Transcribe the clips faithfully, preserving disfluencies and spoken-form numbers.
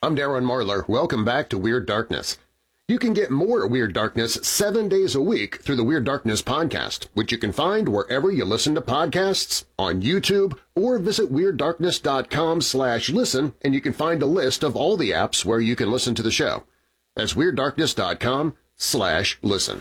I'm Darren Marlar. Welcome back to Weird Darkness. You can get more Weird Darkness seven days a week through the Weird Darkness podcast, which you can find wherever you listen to podcasts, on YouTube, or visit Weird Darkness dot com slash listen, and you can find a list of all the apps where you can listen to the show. That's Weird Darkness dot com slash listen.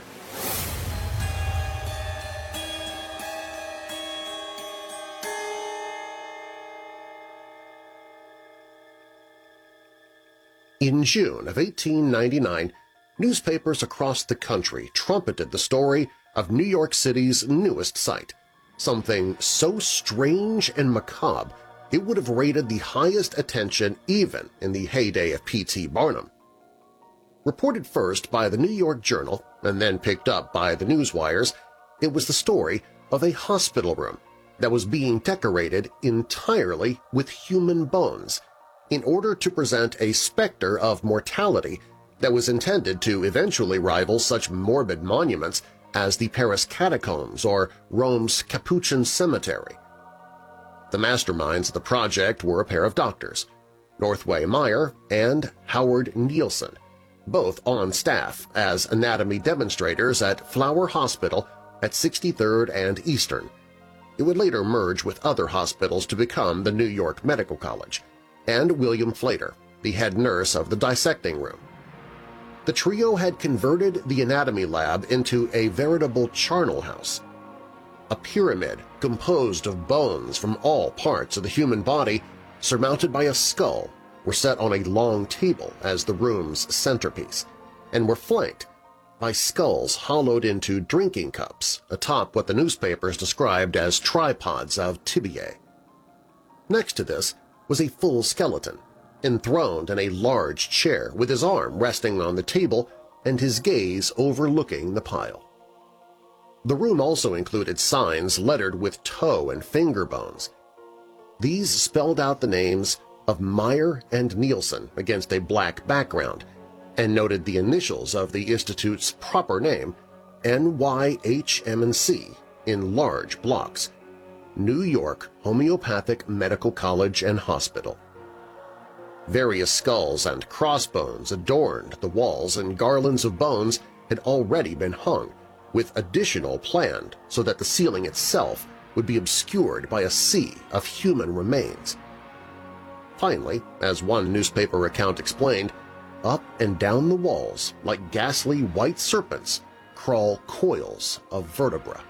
In June of eighteen ninety-nine, newspapers across the country trumpeted the story of New York City's newest site, something so strange and macabre it would have rated the highest attention even in the heyday of P T Barnum. Reported first by the New York Journal and then picked up by the newswires, it was the story of a hospital room that was being decorated entirely with human bones in order to present a specter of mortality that was intended to eventually rival such morbid monuments as the Paris Catacombs or Rome's Capuchin Cemetery. The masterminds of the project were a pair of doctors, Northway Meyer and Howard Nielsen, both on staff as anatomy demonstrators at Flower Hospital at sixty-third and Eastern. It would later merge with other hospitals to become the New York Medical College, and William Flater, the head nurse of the dissecting room. The trio had converted the anatomy lab into a veritable charnel house. A pyramid composed of bones from all parts of the human body, surmounted by a skull, were set on a long table as the room's centerpiece, and were flanked by skulls hollowed into drinking cups atop what the newspapers described as tripods of tibiae. Next to this was a full skeleton, enthroned in a large chair with his arm resting on the table and his gaze overlooking the pile. The room also included signs lettered with toe and finger bones. These spelled out the names of Meyer and Nielsen against a black background and noted the initials of the institute's proper name, N Y H M and C, in large blocks, New York Homeopathic Medical College and Hospital. Various skulls and crossbones adorned the walls, and garlands of bones had already been hung, with additional planned so that the ceiling itself would be obscured by a sea of human remains. Finally, as one newspaper account explained, up and down the walls, like ghastly white serpents, crawl coils of vertebra.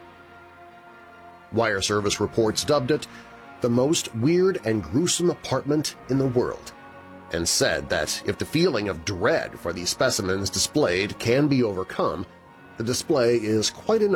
Wire Service reports dubbed it the most weird and gruesome apartment in the world, and said that if the feeling of dread for the specimens displayed can be overcome, the display is quite enough